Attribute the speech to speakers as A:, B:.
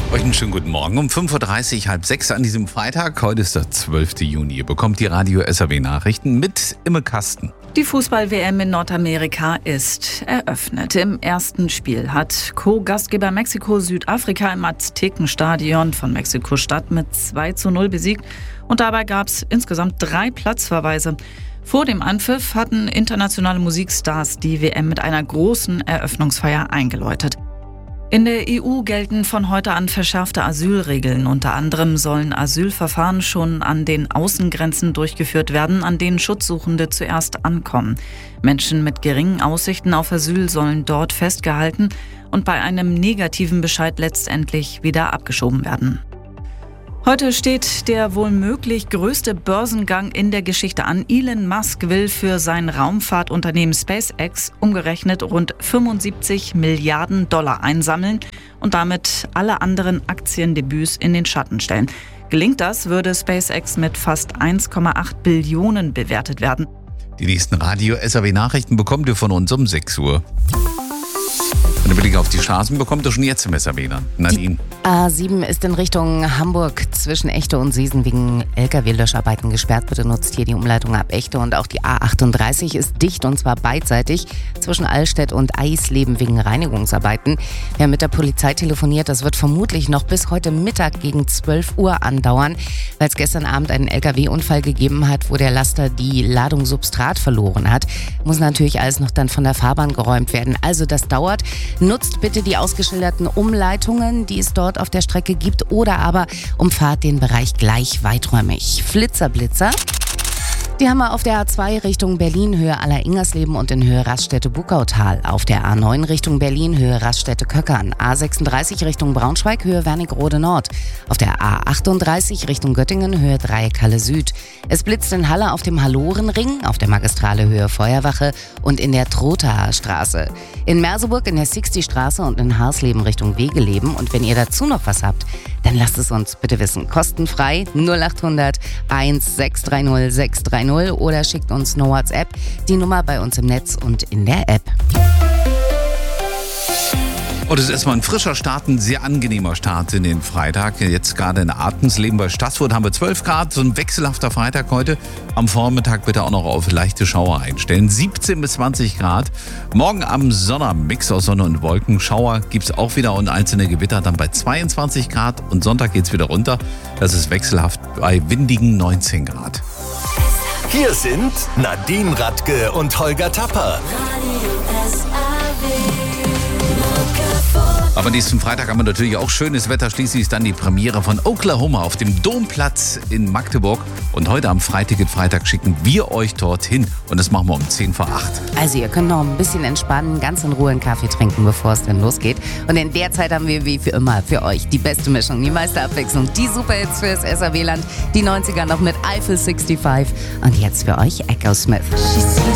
A: Euch einen schönen guten Morgen. Um 5.30 Uhr, halb sechs an diesem Freitag. Heute ist der 12. Juni. Ihr bekommt die Radio SAW Nachrichten mit Imme Kasten.
B: Die Fußball-WM in Nordamerika ist eröffnet. Im ersten Spiel hat Co-Gastgeber Mexiko Südafrika im Aztekenstadion von Mexiko-Stadt mit 2:0 besiegt. Und dabei gab es insgesamt 3 Platzverweise. Vor dem Anpfiff hatten internationale Musikstars die WM mit einer großen Eröffnungsfeier eingeläutet. In der EU gelten von heute an verschärfte Asylregeln. Unter anderem sollen Asylverfahren schon an den Außengrenzen durchgeführt werden, an denen Schutzsuchende zuerst ankommen. Menschen mit geringen Aussichten auf Asyl sollen dort festgehalten und bei einem negativen Bescheid letztendlich wieder abgeschoben werden. Heute steht der wohl möglich größte Börsengang in der Geschichte an. Elon Musk will für sein Raumfahrtunternehmen SpaceX umgerechnet rund 75 Milliarden Dollar einsammeln und damit alle anderen Aktiendebüts in den Schatten stellen. Gelingt das, würde SpaceX mit fast 1,8 Billionen bewertet werden.
A: Die nächsten Radio SAW Nachrichten bekommt ihr von uns um 6 Uhr. Ein Blick auf die Straßen bekommt ihr schon jetzt im SAW. Nadine.
C: Die A7 ist in Richtung Hamburg zwischen Echte und Seesen wegen LKW-Löscharbeiten gesperrt. Bitte nutzt hier die Umleitung ab Echte. Und auch die A38 ist dicht, und zwar beidseitig zwischen Allstedt und Eisleben wegen Reinigungsarbeiten. Wir haben mit der Polizei telefoniert. Das wird vermutlich noch bis heute Mittag gegen 12 Uhr andauern, weil es gestern Abend einen LKW-Unfall gegeben hat, wo der Laster die Ladung Substrat verloren hat. Muss natürlich alles noch dann von der Fahrbahn geräumt werden. Also das dauert. Nutzt bitte die ausgeschilderten Umleitungen, die es dort auf der Strecke gibt, oder aber umfahrt den Bereich gleich weiträumig. Flitzer. Die haben wir auf der A2 Richtung Berlin, Höhe Aller-Ingersleben und in Höhe Raststätte-Buckautal. Auf der A9 Richtung Berlin, Höhe Raststätte-Köckern. A36 Richtung Braunschweig, Höhe Wernigerode Nord. Auf der A38 Richtung Göttingen, Höhe Dreieckhalle Süd. Es blitzt in Halle auf dem Hallorenring, auf der Magistrale Höhe Feuerwache und in der Trothaer Straße. In Merseburg in der 60 Straße und in Harsleben Richtung Wegeleben. Und wenn ihr dazu noch was habt, dann lasst es uns bitte wissen. Kostenfrei 0800 1630 630 oder schickt uns eine WhatsApp. Die Nummer bei uns im Netz und in der App.
A: Und es ist erstmal ein frischer Start, ein sehr angenehmer Start in den Freitag. Jetzt gerade in Artensleben bei Stassfurt haben wir 12 Grad, so ein wechselhafter Freitag heute. Am Vormittag bitte auch noch auf leichte Schauer einstellen. 17 bis 20 Grad. Morgen am Mix aus Sonne und Wolken. Schauer gibt es auch wieder und einzelne Gewitter dann bei 22 Grad. Und Sonntag geht es wieder runter. Das ist wechselhaft bei windigen 19 Grad.
D: Hier sind Nadine Radke und Holger Tapper.
A: Aber nächsten Freitag haben wir natürlich auch schönes Wetter. Schließlich ist dann die Premiere von Oklahoma auf dem Domplatz in Magdeburg. Und heute am Freitag schicken wir euch dorthin. Und das machen wir um 10 vor 8.
C: Also ihr könnt noch ein bisschen entspannen, ganz in Ruhe einen Kaffee trinken, bevor es dann losgeht. Und in der Zeit haben wir wie für immer für euch die beste Mischung, die meiste Abwechslung, die Superhits fürs SAW-Land, die 90er noch mit Eiffel 65 und jetzt für euch Echo Smith.